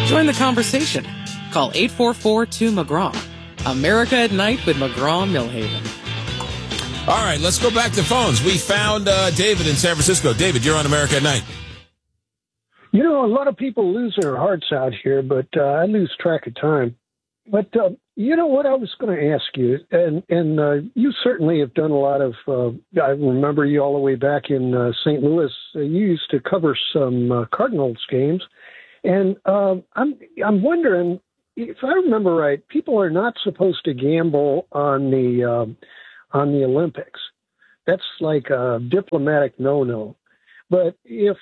Join the conversation. Call 844-2-McGraw. America at Night with McGraw-Millhaven. All right, let's go back to phones. We found David in San Francisco. David, you're on America at Night. You know, a lot of people lose their hearts out here, but I lose track of time. But you know what I was going to ask you, and you certainly have done a lot of, I remember you all the way back in St. Louis. You used to cover some Cardinals games. And I'm wondering, if I remember right, people are not supposed to gamble on the Olympics. That's like a diplomatic no-no. But if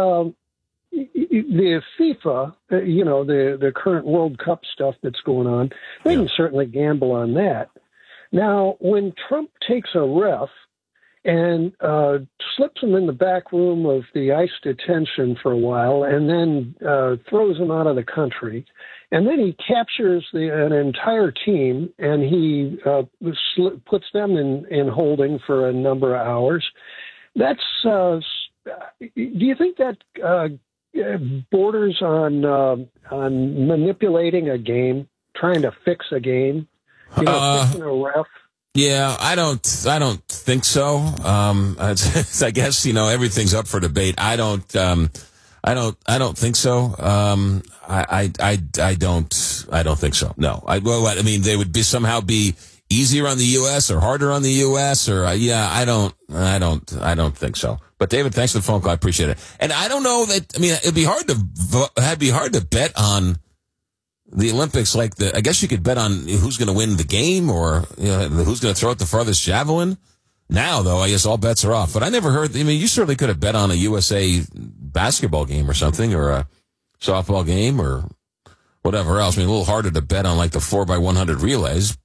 the FIFA, you know, the current World Cup stuff that's going on, they can certainly gamble on that. Now, when Trump takes a ref and slips him in the back room of the ICE detention for a while and then throws him out of the country, and then he captures an entire team and he puts them in holding for a number of hours, that's do you think that borders on manipulating a game, trying to fix a game, you know, fixing a ref? Yeah, I don't think so. I guess, you know, everything's up for debate. I don't think so. I don't think so. No. I mean, they would somehow be easier on the U.S. or harder on the U.S. or I don't think so. But David, thanks for the phone call. I appreciate it. And I don't know that. I mean, it'd be hard to bet on the Olympics. I guess you could bet on who's going to win the game or who's going to throw it the farthest javelin. Now, though, I guess all bets are off. But I never heard. I mean, you certainly could have bet on a USA basketball game or something, or a softball game, or whatever else. I mean, a little harder to bet on like the 4x100 relays.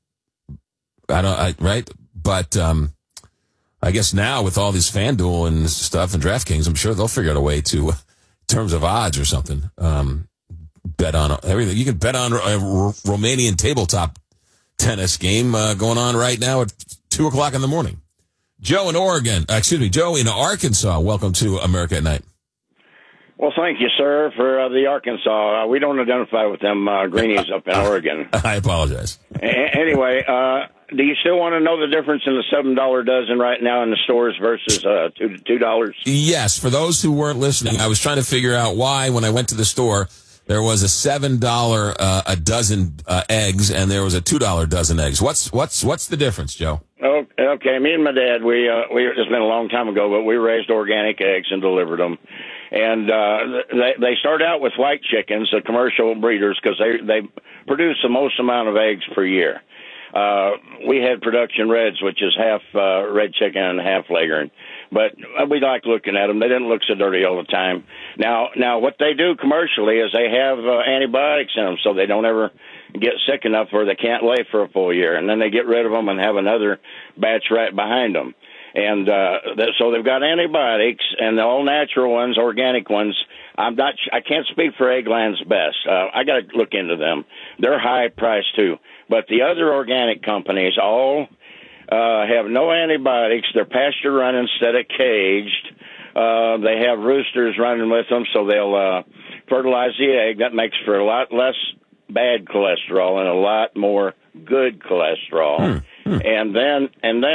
Right? But I guess now with all these FanDuel and stuff and DraftKings, I'm sure they'll figure out a way to, in terms of odds or something, bet on everything. You can bet on a Romanian tabletop tennis game going on right now at 2:00 in the morning. Joe in Arkansas. Welcome to America at Night. Well, thank you, sir, for the Arkansas. We don't identify with them greenies up in Oregon. I apologize. Anyway, do you still want to know the difference in the $7 dozen right now in the stores versus $2? Yes. For those who weren't listening, I was trying to figure out why, when I went to the store, there was a $7 a dozen eggs and there was a $2 dozen eggs. What's the difference, Joe? Okay. Me and my dad, it's been a long time ago, but we raised organic eggs and delivered them. And they start out with white chickens, the commercial breeders, because they produce the most amount of eggs per year. We had production reds, which is half red chicken and half Leghorn. But we like looking at them. They didn't look so dirty all the time. Now what they do commercially is they have antibiotics in them so they don't ever get sick enough where they can't lay for a full year. And then they get rid of them and have another batch right behind them. And so they've got antibiotics, and the all-natural ones, organic ones, I can't speak for Eggland's Best. I got to look into them. They're high priced, too. But the other organic companies all have no antibiotics. They're pasture-run instead of caged. They have roosters running with them, so they'll fertilize the egg. That makes for a lot less bad cholesterol and a lot more good cholesterol. And then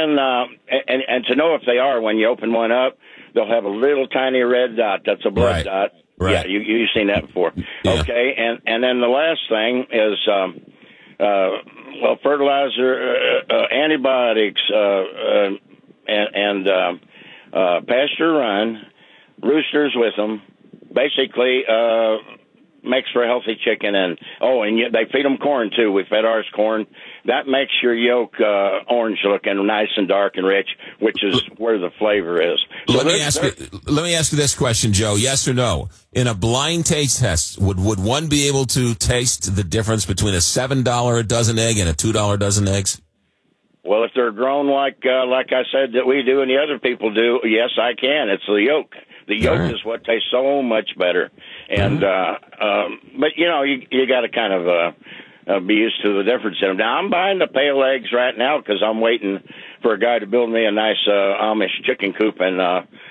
to know if they are, when you open one up, they'll have a little tiny red dot. That's a blood dot. Right. Yeah, you've seen that before. Yeah. Okay, and then the last thing is fertilizer, antibiotics, and pasture run, roosters with them. Basically, makes for a healthy chicken, and they feed them corn too. We fed ours corn. That makes your yolk orange looking, nice and dark and rich, which is where the flavor is. So let me ask you this question, Joe. Yes or no? In a blind taste test, would one be able to taste the difference between a $7 a dozen egg and a $2 dozen eggs? Well, if they're grown like I said that we do and the other people do, yes, I can. It's the yolk. The yolk is what tastes so much better. And but you got to kind of be used to the difference in them. Now I'm buying the pale eggs right now because I'm waiting for a guy to build me a nice Amish chicken coop in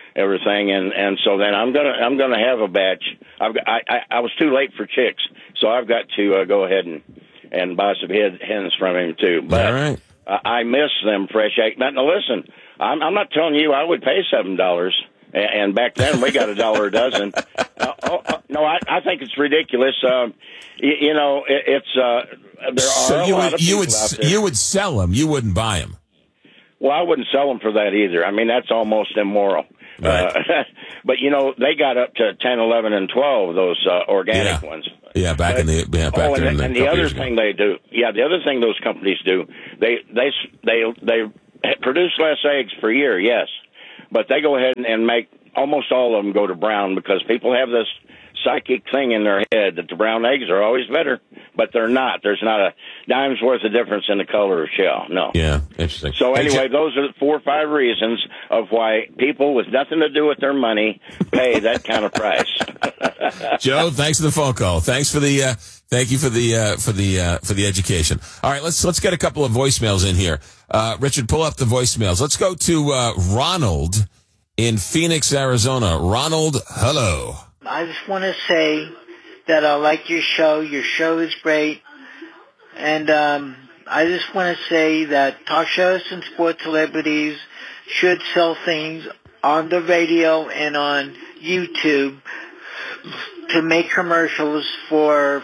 everything, and so then I'm gonna have a batch. I was too late for chicks, so I've got to go ahead and buy some hens from him too. But all right. I miss them fresh eggs. Now listen, I'm not telling you I would pay $7. And back then we got $1 a dozen. No, I think it's ridiculous. It's there are a lot of people out there. You would sell them. You wouldn't buy them. Well, I wouldn't sell them for that either. I mean, that's almost immoral. Right. But they got up to 10, 11, and 12. Those organic ones. Yeah, back then. And the other thing they do, the other thing those companies do, they produce less eggs per year. Yes. But they go ahead and make almost all of them go to brown because people have this psychic thing in their head that the brown eggs are always better, but they're not. There's not a dime's worth of difference in the color of shell. No. Yeah, interesting. So anyway, those are the 4 or 5 reasons of why people with nothing to do with their money pay that kind of price. Joe, thanks for the phone call. Thanks for the thank you for the education. All right, let's get a couple of voicemails in here. Richard, pull up the voicemails. Let's go to Ronald in Phoenix, Arizona. Ronald, hello. I just want to say that I like your show. Your show is great. And I just want to say that talk shows and sports celebrities should sell things on the radio and on YouTube to make commercials for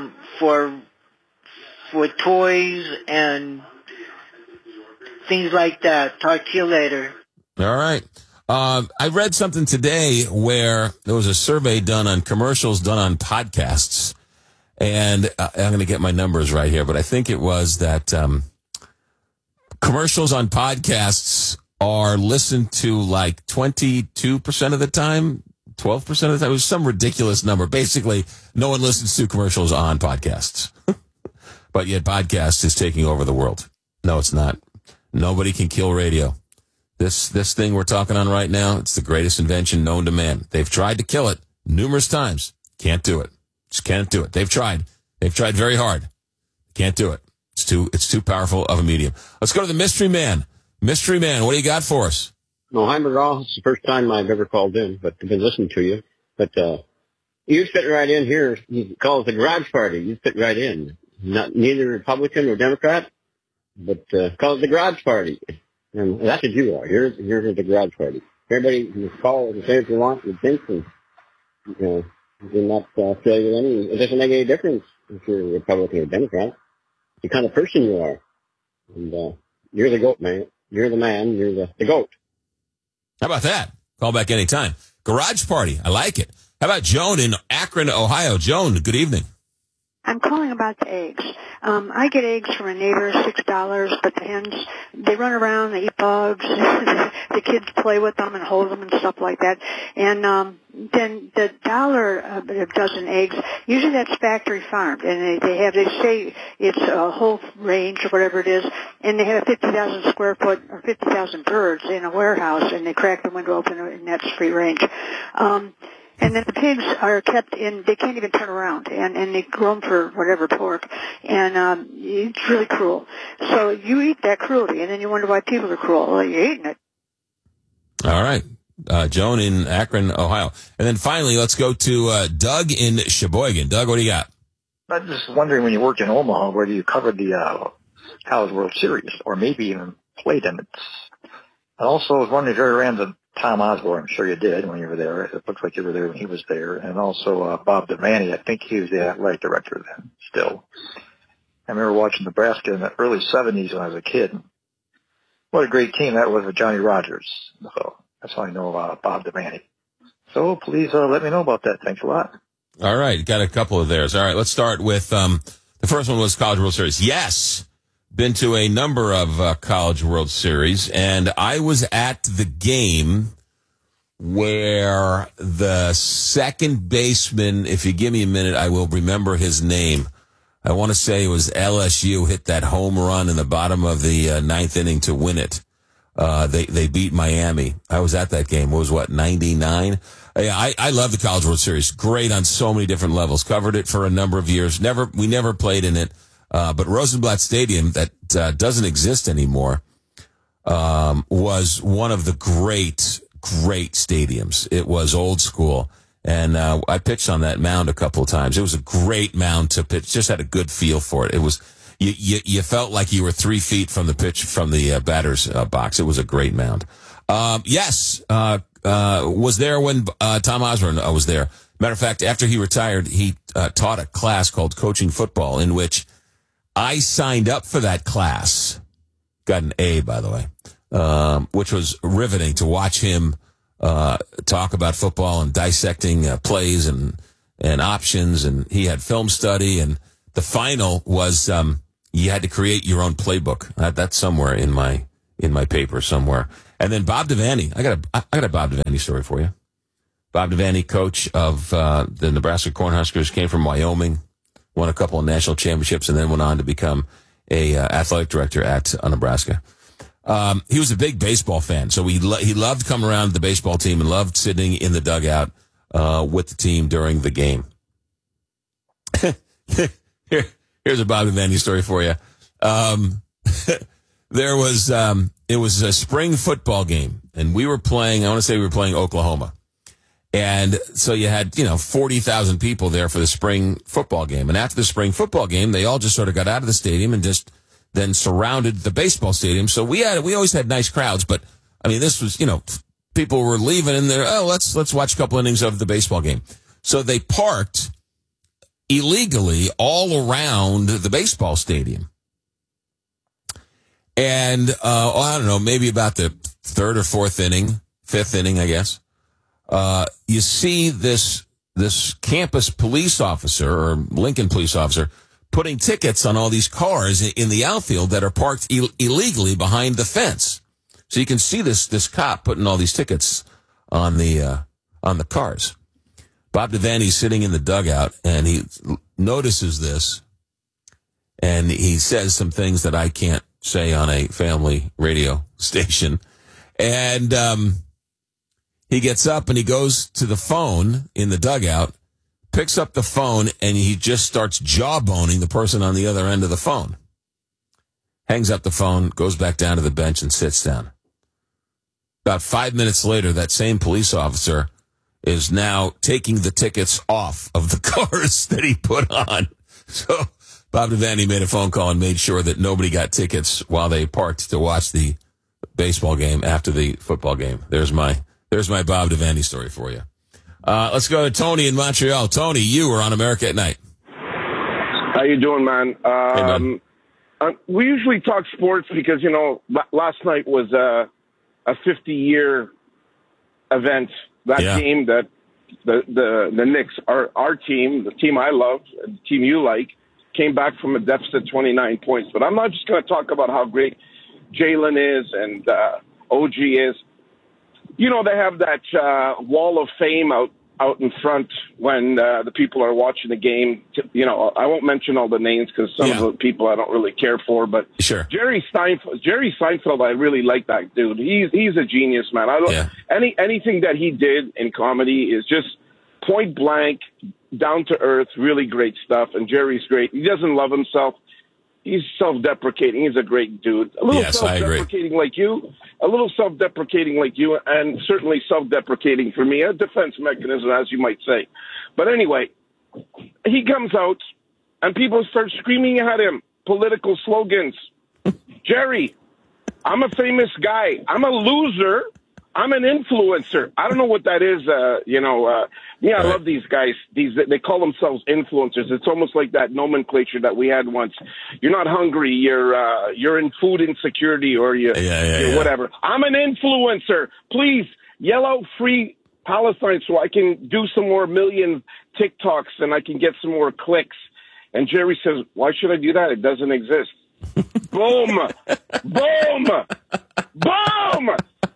toys and things like that. Talk to you later. All right. I read something today where there was a survey done on commercials done on podcasts. And I'm going to get my numbers right here, but I think it was that commercials on podcasts are listened to like 22% of the time, 12% of the time. It was some ridiculous number. Basically, no one listens to commercials on podcasts. But yet podcast is taking over the world. No, it's not. Nobody can kill radio. This thing we're talking on right now, it's the greatest invention known to man. They've tried to kill it numerous times. Can't do it. Just can't do it. They've tried. They've tried very hard. Can't do it. It's too powerful of a medium. Let's go to the Mystery Man. Mystery Man, what do you got for us? No, hi, McGraw. It's the first time I've ever called in, but I've been listening to you. But you fit right in here. You call it the garage party. You fit right in. Neither Republican or Democrat, but call it the garage party. And that's what you are. You're the garage party. Everybody can call and say what you want and think, and you do not feel any. It doesn't make any difference if you're a Republican or Democrat. The kind of person you are, and you're the goat, man. You're the man. You're the goat. How about that? Call back anytime. Garage party. I like it. How about Joan in Akron, Ohio? Joan, good evening. I'm calling about the eggs. I get eggs from a neighbor, $6, but the hens, they run around, they eat bugs, the kids play with them and hold them and stuff like that. And then the $1 a dozen eggs, usually that's factory farmed, and they say it's a whole range or whatever it is, and they have 50,000 square foot or 50,000 birds in a warehouse, and they crack the window open, and that's free range. And then the pigs are kept in, they can't even turn around, and they grow them for whatever, pork, and it's really cruel. So you eat that cruelty, and then you wonder why people are cruel. Well, you're eating it. All right. Joan in Akron, Ohio. And then finally, let's go to Doug in Sheboygan. Doug, what do you got? I'm just wondering, when you worked in Omaha, whether you covered the College World Series, or maybe even played in it. I also was wondering if you ever ran the Tom Osborne. I'm sure you did when you were there. It looks like you were there when he was there. And also Bob Devaney. I think he was the athletic director then still. I remember watching Nebraska in the early 70s when I was a kid. What a great team that was with Johnny Rogers. So that's all I know about Bob Devaney. So please let me know about that. Thanks a lot. All right. Got a couple of theirs. All right. Let's start with the first one was College World Series. Yes. Been to a number of College World Series, and I was at the game where the second baseman, if you give me a minute, I will remember his name. I want to say it was LSU hit that home run in the bottom of the ninth inning to win it. They beat Miami. I was at that game. It was 99? I love the College World Series. Great on so many different levels. Covered it for a number of years. We never played in it. But Rosenblatt Stadium, that doesn't exist anymore, was one of the great great stadiums. It was old school. And I pitched on that mound a couple of times. It was a great mound to pitch. Just had a good feel for it. It was you felt like you were 3 feet from the pitch from the batter's box. It was a great mound. Yes, was there when Tom Osborne was there. Matter of fact, after he retired, he taught a class called Coaching Football, in which I signed up for that class. Got an A, by the way, which was riveting to watch him talk about football and dissecting plays and options. And he had film study, and the final was you had to create your own playbook. That's somewhere in my paper somewhere. And then Bob Devaney, I got a Bob Devaney story for you. Bob Devaney, coach of the Nebraska Cornhuskers, came from Wyoming, won a couple of national championships, and then went on to become a athletic director at Nebraska. He was a big baseball fan, so he loved coming around the baseball team and loved sitting in the dugout with the team during the game. Here's a Bob Devaney story for you. It was a spring football game, and we were playing Oklahoma. And so you had, 40,000 people there for the spring football game. And after the spring football game, they all just sort of got out of the stadium and just then surrounded the baseball stadium. So we always had nice crowds, but I mean, this was, people were leaving and they're, let's watch a couple innings of the baseball game. So they parked illegally all around the baseball stadium. And, I don't know, maybe about the fifth inning, I guess. You see this campus police officer or Lincoln police officer putting tickets on all these cars in the outfield that are parked illegally behind the fence. So you can see this cop putting all these tickets on the cars. Bob Devaney's sitting in the dugout and he notices this and he says some things that I can't say on a family radio station. And, he gets up and he goes to the phone in the dugout, picks up the phone, and he just starts jawboning the person on the other end of the phone. Hangs up the phone, goes back down to the bench, and sits down. About 5 minutes later, that same police officer is now taking the tickets off of the cars that he put on. So Bob Devaney made a phone call and made sure that nobody got tickets while they parked to watch the baseball game after the football game. There's my Bob Devaney story for you. Let's go to Tony in Montreal. Tony, you are on America at Night. How you doing, man? Hey, man. We usually talk sports because, last night was a 50-year event. That game that the Knicks, our team, the team I love, the team you like, came back from a deficit 29 points. But I'm not just going to talk about how great Jalen is and OG is. They have that wall of fame out in front when the people are watching the game. I won't mention all the names because some of the people I don't really care for. But sure. Jerry Seinfeld, I really like that dude. He's a genius, man. Anything that he did in comedy is just point blank, down to earth, really great stuff. And Jerry's great. He doesn't love himself. He's self-deprecating. He's a great dude. A little self-deprecating like you. A little self-deprecating like you, and certainly self-deprecating for me. A defense mechanism, as you might say. But anyway, he comes out, and people start screaming at him political slogans. Jerry, I'm a famous guy. I'm a loser. I'm an influencer. I don't know what that is. I love these guys. They call themselves influencers. It's almost like that nomenclature that we had once. You're not hungry. You're in food insecurity or you're whatever. I'm an influencer. Please yell out free Palestine so I can do some more million TikToks and I can get some more clicks. And Jerry says, why should I do that? It doesn't exist. Boom. Boom. Boom.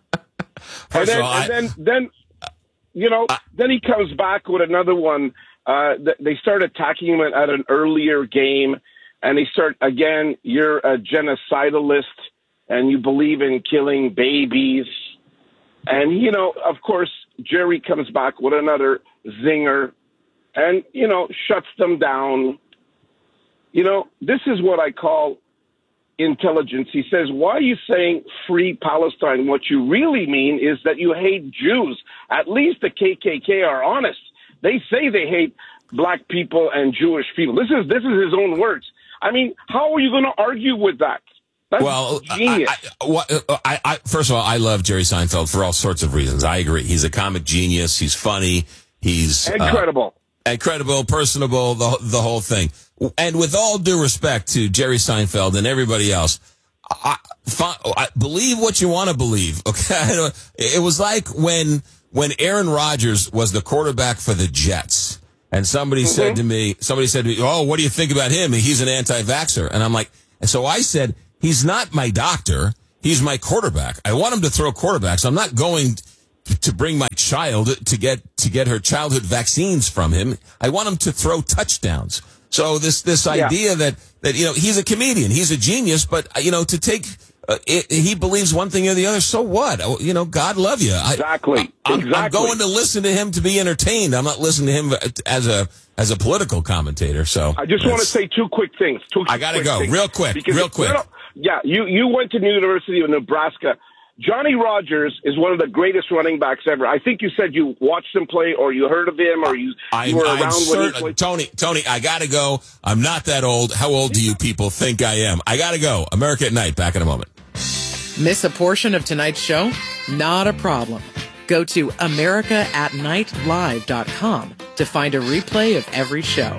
Then he comes back with another one. They start attacking him at an earlier game, and they start again. You're a genocidalist, and you believe in killing babies. And of course, Jerry comes back with another zinger, and shuts them down. This is what I call intelligence. He says, why are you saying free Palestine? What you really mean is that you hate Jews. At least the KKK are honest. They say they hate black people and Jewish people. This is his own words. I mean, how are you going to argue with that? That's genius. First of all, I love Jerry Seinfeld for all sorts of reasons. I agree. He's a comic genius. He's funny. He's incredible. Incredible, personable, the whole thing. And with all due respect to Jerry Seinfeld and everybody else, I believe what you want to believe. Okay, it was like when Aaron Rodgers was the quarterback for the Jets, and somebody said to me, "Oh, what do you think about him? He's an anti-vaxxer." And I'm like, and so I said, "He's not my doctor. He's my quarterback. I want him to throw quarterbacks. I'm not going to bring my child to get her childhood vaccines from him. I want him to throw touchdowns." So this idea that he's a comedian, he's a genius, but to take he believes one thing or the other, so what? God love you. Exactly. I'm going to listen to him to be entertained. I'm not listening to him as a political commentator. So I just want to say two quick things. I got to go real quick. Yeah, you went to the University of Nebraska. Johnny Rodgers is one of the greatest running backs ever. I think you said you watched him play, or you heard of him, or you were around when he played. Tony, I gotta go. I'm not that old. How old do you people think I am? I gotta go. America at Night. Back in a moment. Miss a portion of tonight's show? Not a problem. Go to AmericaAtNightLive.com to find a replay of every show.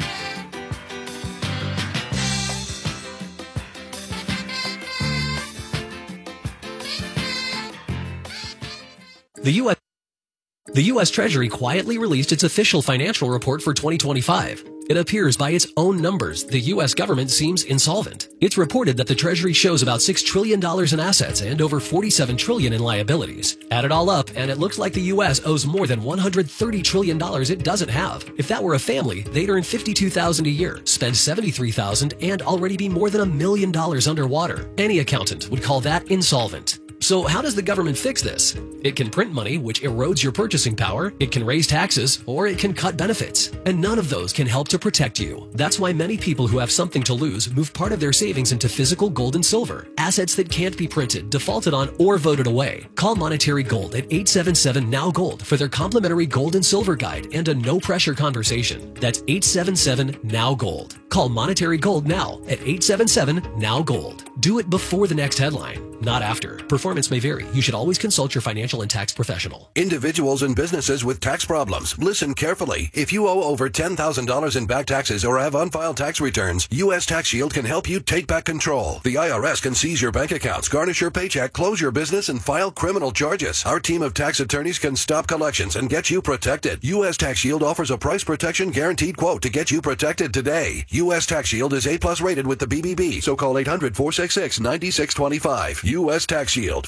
The U.S. Treasury quietly released its official financial report for 2025. It appears by its own numbers, the U.S. government seems insolvent. It's reported that the Treasury shows about $6 trillion in assets and over $47 trillion in liabilities. Add it all up, and it looks like the U.S. owes more than $130 trillion it doesn't have. If that were a family, they'd earn $52,000 a year, spend $73,000, and already be more than $1 million underwater. Any accountant would call that insolvent. So how does the government fix this? It can print money, which erodes your purchasing power, it can raise taxes, or it can cut benefits. And none of those can help to protect you. That's why many people who have something to lose move part of their savings into physical gold and silver, assets that can't be printed, defaulted on, or voted away. Call Monetary Gold at 877-NOW-GOLD for their complimentary gold and silver guide and a no-pressure conversation. That's 877-NOW-GOLD. Call Monetary Gold now at 877-NOW-GOLD. Do it before the next headline, not after. Performance may vary. You should always consult your financial and tax professional. Individuals and businesses with tax problems, listen carefully. If you owe over $10,000 in back taxes or have unfiled tax returns, U.S. Tax Shield can help you take back control. The IRS can seize your bank accounts, garnish your paycheck, close your business, and file criminal charges. Our team of tax attorneys can stop collections and get you protected. U.S. Tax Shield offers a price protection guaranteed quote to get you protected today. U.S. Tax Shield is A+ rated with the BBB, so call 800-466-9625. U.S. Tax Shield,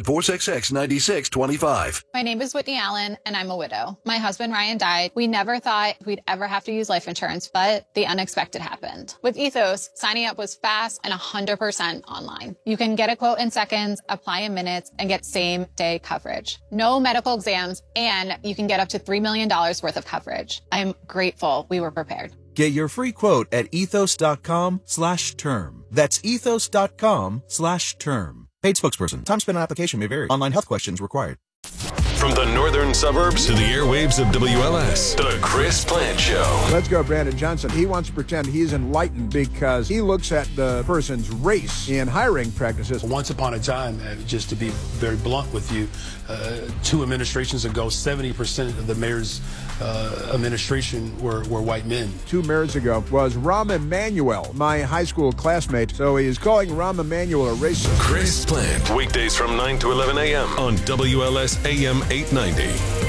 800-466-9625. My name is Whitney Allen, and I'm a widow. My husband, Ryan, died. We never thought we'd ever have to use life insurance, but the unexpected happened. With Ethos, signing up was fast and 100% online. You can get a quote in seconds, apply in minutes, and get same-day coverage. No medical exams, and you can get up to $3 million worth of coverage. I'm grateful we were prepared. Get your free quote at ethos.com/term. That's ethos.com/term. Paid spokesperson. Time spent on application may vary. Online health questions required. From the northern suburbs to the airwaves of WLS, the Chris Plante Show. Let's go, Brandon Johnson. He wants to pretend he's enlightened because he looks at the person's race in hiring practices. Once upon a time, just to be very blunt with you, 2 administrations ago, 70% of the mayor's administration were white men. 2 mayors ago was Rahm Emanuel, my high school classmate. So he is calling Rahm Emanuel a racist. Chris Plante, weekdays from 9 to 11 a.m. on WLS AM 890.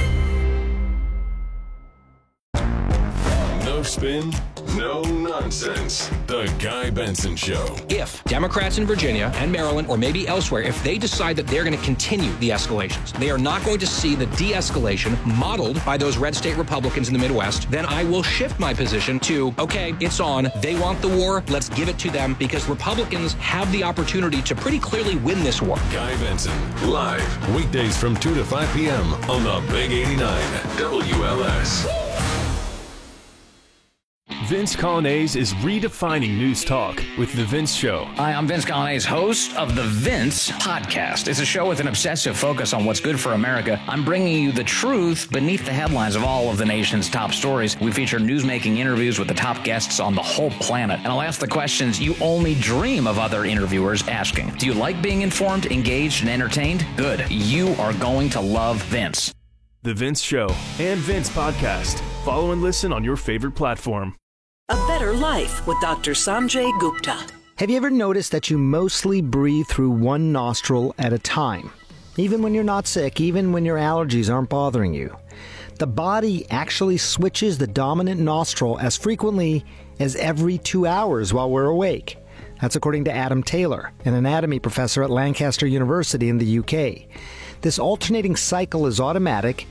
No spin, no nonsense. The Guy Benson Show. If Democrats in Virginia and Maryland, or maybe elsewhere, if they decide that they're going to continue the escalations, they are not going to see the de-escalation modeled by those red state Republicans in the Midwest, then I will shift my position to, okay, it's on. They want the war. Let's give it to them, because Republicans have the opportunity to pretty clearly win this war. Guy Benson, live, weekdays from 2 to 5 p.m. on the Big 89 WLS. Vince Coglianese is redefining news talk with The Vince Show. Hi, I'm Vince Coglianese, host of The Vince Podcast. It's a show with an obsessive focus on what's good for America. I'm bringing you the truth beneath the headlines of all of the nation's top stories. We feature newsmaking interviews with the top guests on the whole planet. And I'll ask the questions you only dream of other interviewers asking. Do you like being informed, engaged, and entertained? Good. You are going to love Vince. The Vince Show and Vince Podcast. Follow and listen on your favorite platform. A Better Life with Dr. Sanjay Gupta. Have you ever noticed that you mostly breathe through one nostril at a time? Even when you're not sick, even when your allergies aren't bothering you. The body actually switches the dominant nostril as frequently as every 2 hours while we're awake. That's according to Adam Taylor, an anatomy professor at Lancaster University in the UK. This alternating cycle is automatic